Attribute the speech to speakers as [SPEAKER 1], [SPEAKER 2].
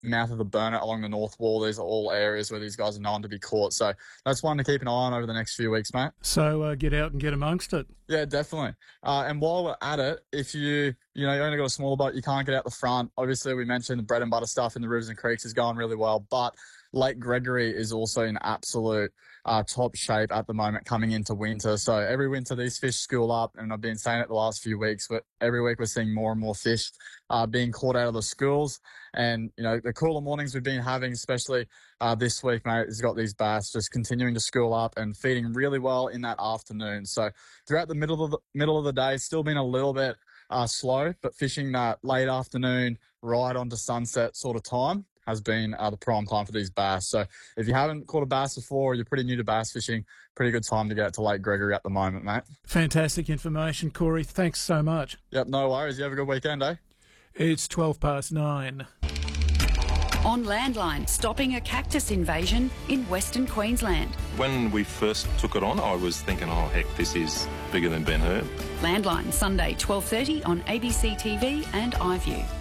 [SPEAKER 1] mouth of the Burnett along the north wall. These are all areas where these guys are known to be caught. So that's one to keep an eye on over the next few weeks, mate.
[SPEAKER 2] So get out and get amongst it.
[SPEAKER 1] Yeah, definitely. And while we're at it, if you only got a smaller boat, you can't get out the front. Obviously, we mentioned the bread and butter stuff in the rivers and creeks is going really well, but Lake Gregory is also in absolute top shape at the moment coming into winter. So every winter these fish school up, and I've been saying it the last few weeks, but every week we're seeing more and more fish being caught out of the schools. And, the cooler mornings we've been having, especially this week, mate, has got these bass just continuing to school up and feeding really well in that afternoon. So throughout the middle of the day, still been a little bit slow, but fishing that late afternoon right onto sunset sort of time has been the prime time for these bass. So if you haven't caught a bass before, or you're pretty new to bass fishing, pretty good time to get to Lake Gregory at the moment, mate.
[SPEAKER 2] Fantastic information, Corey. Thanks so much.
[SPEAKER 1] Yep, no worries. You have a good weekend, eh?
[SPEAKER 2] It's 9:12.
[SPEAKER 3] On Landline, stopping a cactus invasion in Western Queensland.
[SPEAKER 4] When we first took it on, I was thinking, oh, heck, this is bigger than Ben Hur.
[SPEAKER 3] Landline, Sunday, 12:30 on ABC TV and iView.